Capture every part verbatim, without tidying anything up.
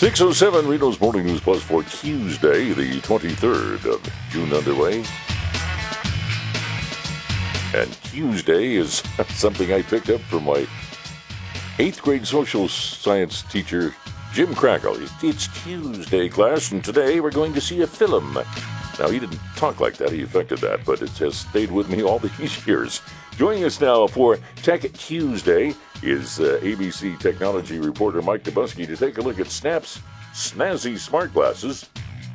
six oh seven Reno's Morning News Plus for Tuesday, the twenty-third of June underway. And Tuesday is something I picked up from my eighth grade social science teacher, Jim Crackle. It's Tuesday, class, and today we're going to see a film. Now, he didn't talk like that. He affected that, but it has stayed with me all these years. Joining us now for Tech Tuesday is uh, A B C technology reporter Mike Dobuski to take a look at Snap's snazzy smart glasses.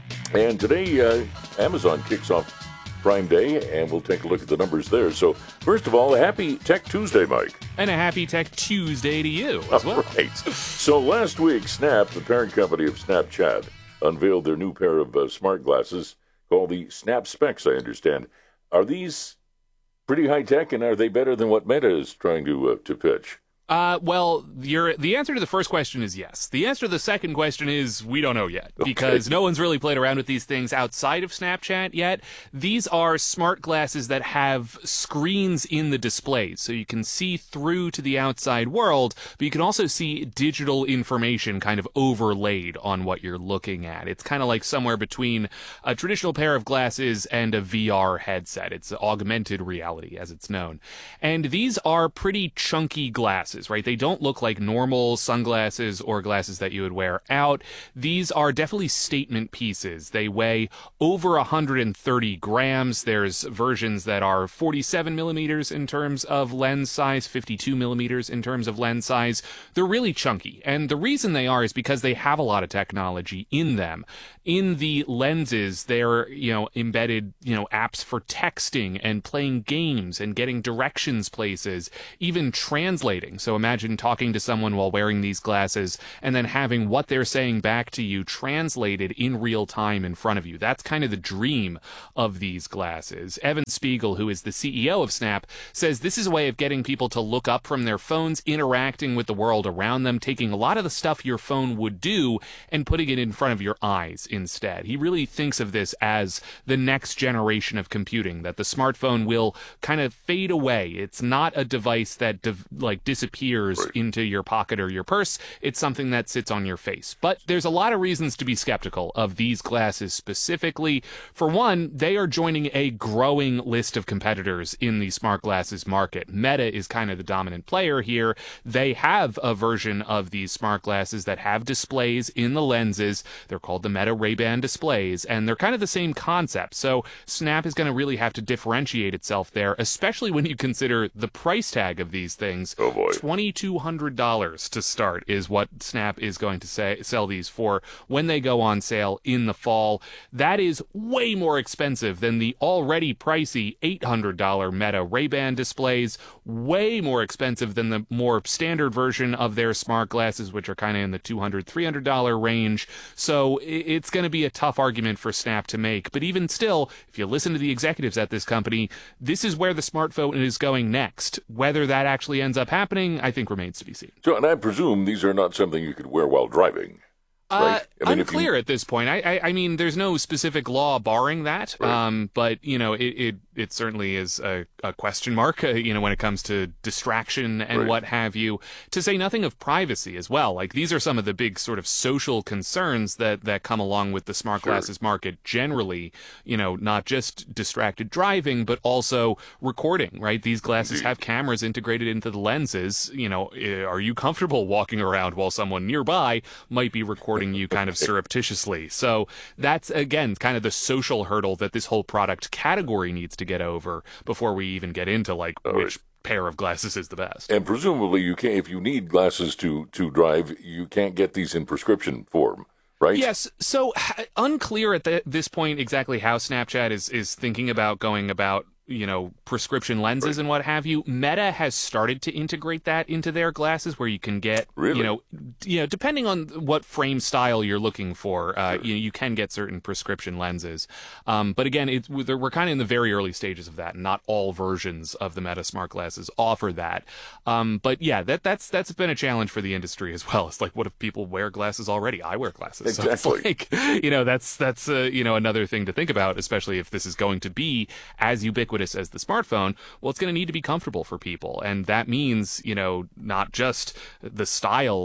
And today, uh, Amazon kicks off Prime Day, and we'll take a look at the numbers there. So, first of all, a happy Tech Tuesday, Mike. And a happy Tech Tuesday to you as well. All right. So, last week, Snap, the parent company of Snapchat, unveiled their new pair of uh, smart glasses called the Snap Specs, I understand. Are these pretty high-tech, and are they better than what Meta is trying to uh, to pitch? Uh, well, your, the answer to the first question is yes. The answer to the second question is we don't know yet, because Okay. no one's really played around with these things outside of Snapchat yet. These are smart glasses that have screens in the displays, so you can see through to the outside world, but you can also see digital information kind of overlaid on what you're looking at. It's kind of like somewhere between a traditional pair of glasses and a V R headset. It's augmented reality, as it's known. And these are pretty chunky glasses. Right? They don't look like normal sunglasses or glasses that you would wear out. These are definitely statement pieces. They weigh over one hundred thirty grams. There's versions that are forty-seven millimeters in terms of lens size, fifty-two millimeters in terms of lens size. They're really chunky. And the reason they are is because they have a lot of technology in them. In the lenses, they're, you know, embedded, you know, apps for texting and playing games and getting directions places, even translating. So imagine talking to someone while wearing these glasses and then having what they're saying back to you translated in real time in front of you. That's kind of the dream of these glasses. Evan Spiegel, who is the C E O of Snap, says this is a way of getting people to look up from their phones, interacting with the world around them, taking a lot of the stuff your phone would do and putting it in front of your eyes instead. He really thinks of this as the next generation of computing, that the smartphone will kind of fade away. It's not a device that div- like disappears Right. into your pocket or your purse. It's something that sits on your face. But there's a lot of reasons to be skeptical of these glasses specifically. For one, they are joining a growing list of competitors in the smart glasses market. Meta is kind of the dominant player here. They have a version of these smart glasses that have displays in the lenses. They're called the Meta Ray-Ban displays, and they're kind of the same concept. So Snap is going to really have to differentiate itself there, especially when you consider the price tag of these things. Oh boy. twenty-two hundred dollars to start is what Snap is going to say, sell these for when they go on sale in the fall. That is way more expensive than the already pricey eight hundred dollars Meta Ray-Ban displays, way more expensive than the more standard version of their smart glasses, which are kind of in the two hundred dollars, three hundred dollars range. So it's going to be a tough argument for Snap to make. But even still, if you listen to the executives at this company, this is where the smartphone is going next. Whether that actually ends up happening, I think remains to be seen. So, and I presume these are not something you could wear while driving. Uh, Right? I mean, if unclear you- at this point. I, I, I mean, there's no specific law barring that. Right. Um, but you know, it, it, it certainly is a, a question mark. Uh, you know, when it comes to distraction and Right. what have you. To say nothing of privacy as well. Like these are some of the big sort of social concerns that that come along with the smart Sure. glasses market generally. You know, not just distracted driving, but also recording. Right? These glasses Indeed. have cameras integrated into the lenses. You know, eh, are you comfortable walking around while someone nearby might be recording you kind of surreptitiously? So that's, again, kind of the social hurdle that this whole product category needs to get over before we even get into, like, All which right. pair of glasses is the best. And presumably, you can't. If you need glasses to, to drive, you can't get these in prescription form, right? Yes, so unclear at the, this point exactly how Snapchat is, is thinking about going about you know, prescription lenses Right. and what have you. Meta has started to integrate that into their glasses, where you can get, Really? you know, you know, depending on what frame style you're looking for, uh, Sure. you, you can get certain prescription lenses. Um, but again, it's, we're, we're kind of in the very early stages of that. Not all versions of the Meta smart glasses offer that. Um, but yeah, that that's that's been a challenge for the industry as well. It's like, what if people wear glasses already? I wear glasses, so it's Exactly. like, you know, that's that's uh, you know, another thing to think about, especially if this is going to be as ubiquitous as the smartphone. Well, it's going to need to be comfortable for people, and that means, you know, not just the style of them.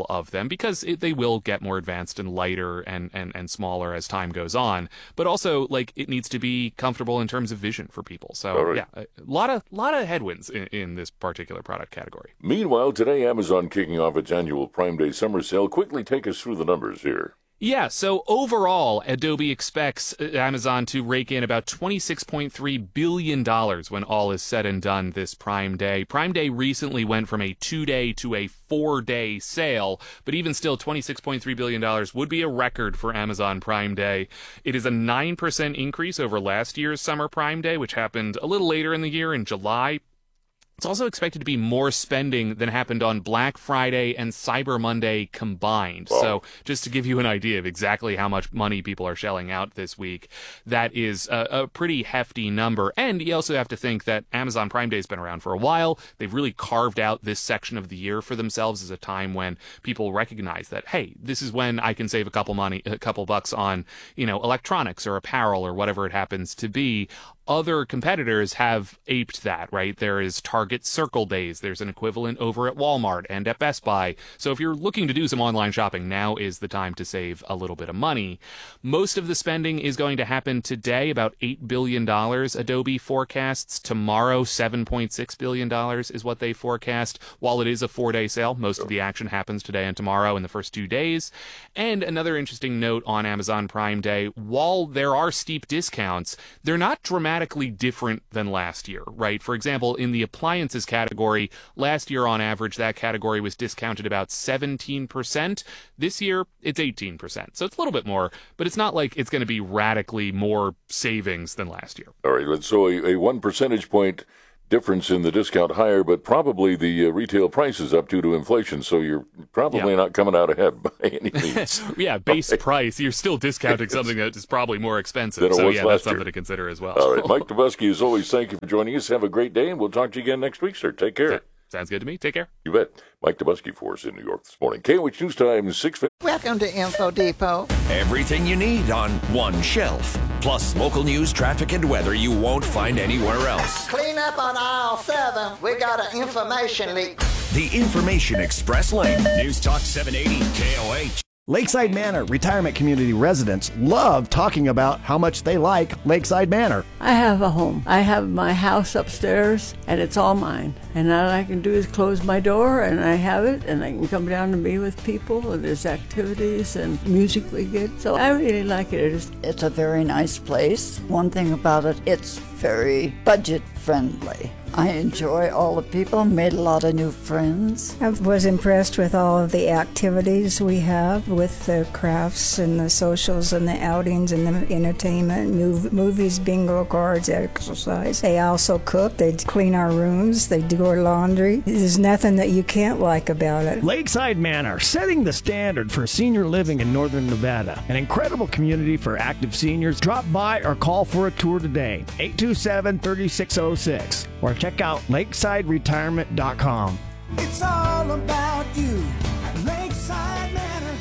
them because it, they will get more advanced and lighter and, and, and smaller as time goes on. But also, like, it needs to be comfortable in terms of vision for people. So, right. yeah, a lot of lot of headwinds in, in this particular product category. Meanwhile, today, Amazon kicking off its annual Prime Day summer sale. Quickly take us through the numbers here. Yeah, so overall, Adobe expects Amazon to rake in about twenty-six point three billion dollars when all is said and done this Prime Day. Prime Day recently went from a two-day to a four-day sale, but even still, twenty-six point three billion dollars would be a record for Amazon Prime Day. It is a nine percent increase over last year's Summer Prime Day, which happened a little later in the year in July. It's also expected to be more spending than happened on Black Friday and Cyber Monday combined. Wow. So just to give you an idea of exactly how much money people are shelling out this week, that is a, a pretty hefty number. And you also have to think that Amazon Prime Day has been around for a while. They've really carved out this section of the year for themselves as a time when people recognize that, hey, this is when I can save a couple money, a couple bucks on, you know, electronics or apparel or whatever it happens to be. Other competitors have aped that, right? There is Target Circle Days. There's an equivalent over at Walmart and at Best Buy. So if you're looking to do some online shopping, now is the time to save a little bit of money. Most of the spending is going to happen today, about eight billion dollars. Adobe forecasts tomorrow, seven point six billion dollars is what they forecast. While it is a four-day sale, most of the action happens today and tomorrow in the first two days. And another interesting note on Amazon Prime Day, while there are steep discounts, they're not dramatic different than last year, right? For example, in the appliances category, last year on average, that category was discounted about seventeen percent. This year, it's eighteen percent. So it's a little bit more, but it's not like it's going to be radically more savings than last year. All right, so a, a one percentage point difference in the discount higher, but probably the uh, retail price is up due to inflation, so you're probably yeah. not coming out ahead by any means. yeah, base right. price. You're still discounting something that is probably more expensive. So yeah, that's something year. to consider as well. All right, Mike Tobusky, as always, thank you for joining us. Have a great day, and we'll talk to you again next week, sir. Take care. Sounds good to me. Take care. You bet. Mike Tobusky for us in New York this morning. K O H News Time, six fifty. Welcome to Info Depot. Everything you need on one shelf. Plus local news, traffic, and weather you won't find anywhere else. Clean up on aisle seven. We got an information leak. The Information Express Lane. News Talk seven eighty K O H. Lakeside Manor retirement community residents love talking about how much they like Lakeside Manor. I have a home. I have my house upstairs, and it's all mine. And all I can do is close my door, and I have it, and I can come down and be with people, and there's activities and music we get. So I really like it. It is. It's a very nice place. One thing about it, it's very budget friendly. I enjoy all the people, made a lot of new friends. I was impressed with all of the activities we have with the crafts and the socials and the outings and the entertainment, mov- movies, bingo cards, exercise. They also cook, they clean our rooms, they do our laundry. There's nothing that you can't like about it. Lakeside Manor, setting the standard for senior living in northern Nevada. An incredible community for active seniors. Drop by or call for a tour today. eight two seven, three six zero six or check out lakeside retirement dot com. It's all about you at Lakeside Manor.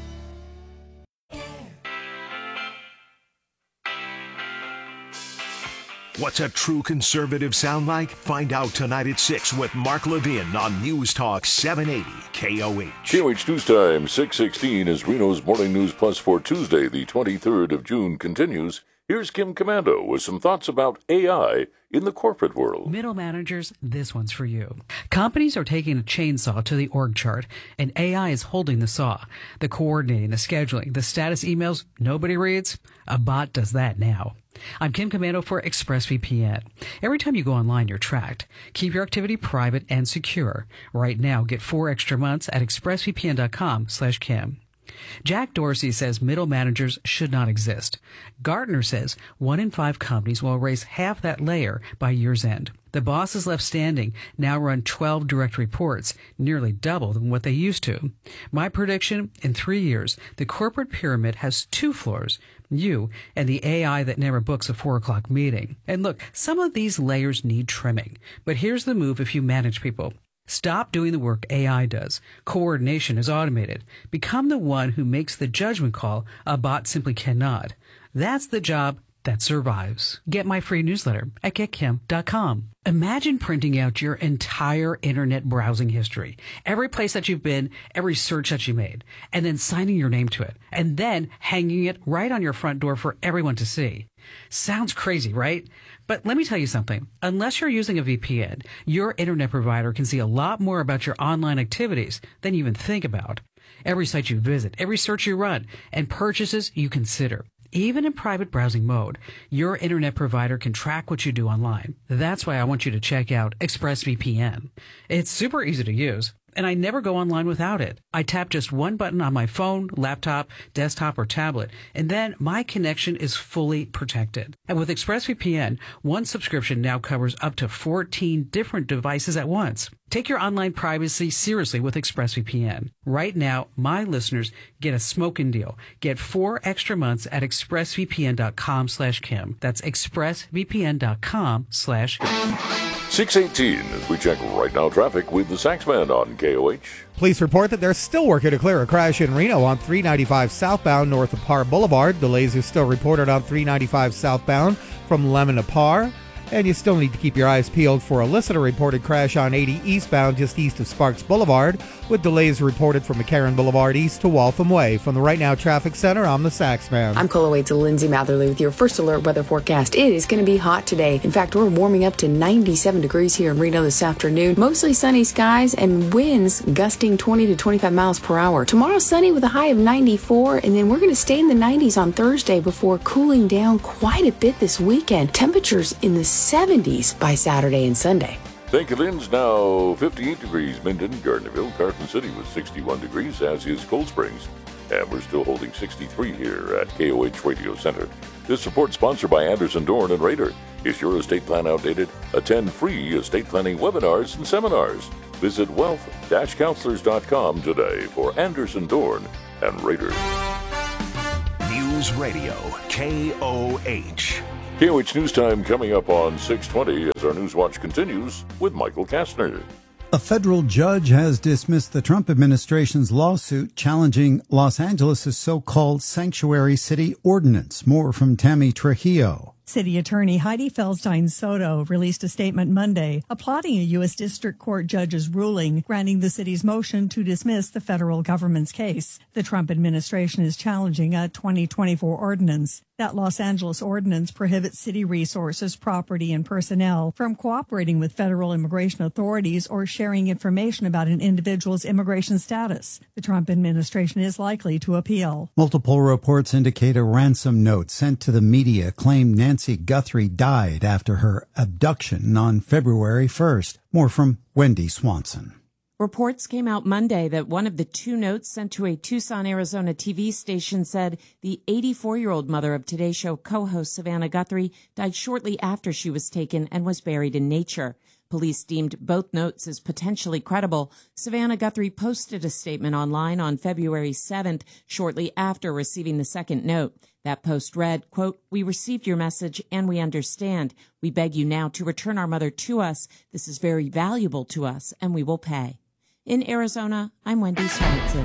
What's a true conservative sound like? Find out tonight at six with Mark Levin on News Talk seven eighty K O H. K O H News Time, six sixteen, as Reno's Morning News Plus for Tuesday, the twenty-third of June continues. Here's Kim Commando with some thoughts about A I in the corporate world. Middle managers, this one's for you. Companies are taking a chainsaw to the org chart, and A I is holding the saw. The coordinating, the scheduling, the status emails nobody reads, a bot does that now. I'm Kim Commando for ExpressVPN. Every time you go online, you're tracked. Keep your activity private and secure. Right now, get four extra months at expressvpn.com slash Kim. Jack Dorsey says middle managers should not exist. Gartner says one in five companies will erase half that layer by year's end. The bosses left standing now run twelve direct reports, nearly double than what they used to. My prediction, in three years, the corporate pyramid has two floors, you and the A I that never books a four o'clock meeting. And look, some of these layers need trimming. But here's the move if you manage people. Stop doing the work A I does. Coordination is automated. Become the one who makes the judgment call a bot simply cannot. That's the job that survives. Get my free newsletter at get kim dot com. Imagine printing out your entire internet browsing history, every place that you've been, every search that you made, and then signing your name to it, and then hanging it right on your front door for everyone to see. Sounds crazy, right? But let me tell you something. Unless you're using a V P N, your internet provider can see a lot more about your online activities than you even think about. Every site you visit, every search you run, and purchases you consider. Even in private browsing mode, your internet provider can track what you do online. That's why I want you to check out ExpressVPN. It's super easy to use, and I never go online without it. I tap just one button on my phone, laptop, desktop, or tablet, and then my connection is fully protected. And with ExpressVPN, one subscription now covers up to fourteen different devices at once. Take your online privacy seriously with ExpressVPN. Right now, my listeners get a smoking deal. Get four extra months at expressvpn.com slash Kim. That's expressvpn.com slash Kim. six eighteen as we check right now traffic with the Saxman on K O H. Police report that they're still working to clear a crash in Reno on three ninety-five southbound north of Parr Boulevard. Delays are still reported on three ninety-five southbound from Lemon to Parr. And you still need to keep your eyes peeled for a listener reported crash on eighty eastbound just east of Sparks Boulevard, with delays reported from McCarran Boulevard east to Waltham Way. From the Right Now Traffic Center, I'm the Saxman. I'm Cola Waits, Lindsay Matherly with your first alert weather forecast. It is going to be hot today. In fact, we're warming up to ninety-seven degrees here in Reno this afternoon. Mostly sunny skies and winds gusting twenty to twenty-five miles per hour. Tomorrow sunny with a high of ninety-four, and then we're going to stay in the nineties on Thursday before cooling down quite a bit this weekend. Temperatures in the seventies by Saturday and Sunday. Thank you, Lynn's. Now fifty-eight degrees, Minden, Gardnerville, Carson City with sixty-one degrees, as is Cold Springs. And we're still holding sixty-three here at K O H Radio Center. This report sponsored by Anderson, Dorn and Rader. Is your estate plan outdated? Attend free estate planning webinars and seminars. Visit wealth dash counselors dot com today for Anderson, Dorn and Rader. News Radio K O H. K O H News Time coming up on six twenty as our News Watch continues with Michael Kastner. A federal judge has dismissed the Trump administration's lawsuit challenging Los Angeles' so-called sanctuary city ordinance. More from Tammy Trujillo. City Attorney Heidi Feldstein Soto released a statement Monday applauding a U S District Court judge's ruling granting the city's motion to dismiss the federal government's case. The Trump administration is challenging a twenty twenty-four ordinance. That Los Angeles ordinance prohibits city resources, property, and personnel from cooperating with federal immigration authorities or sharing information about an individual's immigration status. The Trump administration is likely to appeal. Multiple reports indicate a ransom note sent to the media claimed Nancy Guthrie died after her abduction on February first. More from Wendy Swanson. Reports came out Monday that one of the two notes sent to a Tucson, Arizona T V station said the eighty-four-year-old mother of Today Show co-host Savannah Guthrie died shortly after she was taken and was buried in nature. Police deemed both notes as potentially credible. Savannah Guthrie posted a statement online on February seventh, shortly after receiving the second note. That post read, quote, "We received your message and we understand. We beg you now to return our mother to us. This is very valuable to us and we will pay." In Arizona, I'm Wendy Swanson.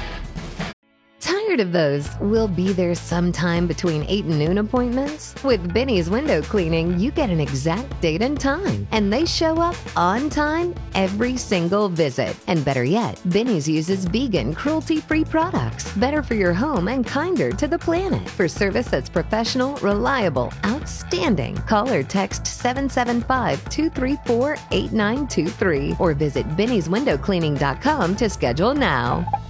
Tired of those "we'll be there sometime between eight and noon" appointments? With Benny's Window Cleaning, you get an exact date and time, and they show up on time every single visit. And better yet, Benny's uses vegan, cruelty-free products, better for your home and kinder to the planet. For service that's professional, reliable, outstanding, call or text seven seven five, two three four, eight nine two three or visit bennys window cleaning dot com to schedule now.